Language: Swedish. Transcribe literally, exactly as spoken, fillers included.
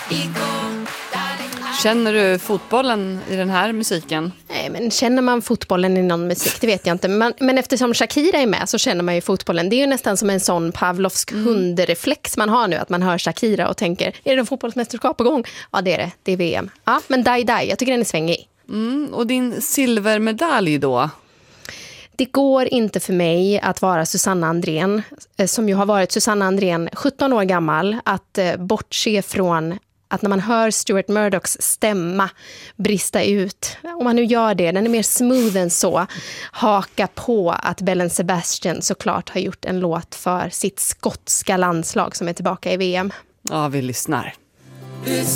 Känner du fotbollen i den här musiken? Nej, men känner man fotbollen i någon musik, det vet jag inte. Men, men eftersom Shakira är med så känner man ju fotbollen. Det är ju nästan som en sån Pavlovsk mm. hundreflex man har nu. Att man hör Shakira och tänker, är det en fotbollsmästerskap på gång? Ja, det är det. Det är V M. Ja, men Die Die, jag tycker den är svängig. Mm, och din silvermedalj då? Det går inte för mig att vara Susanna Andrén, som ju har varit Susanna Andrén sjutton år gammal, att bortse från att när man hör Stuart Murdochs stämma brista ut, om man nu gör det, den är mer smooth än så, haka på att Bellen Sebastian såklart har gjort en låt för sitt skotska landslag som är tillbaka i V M. Ja, vi lyssnar.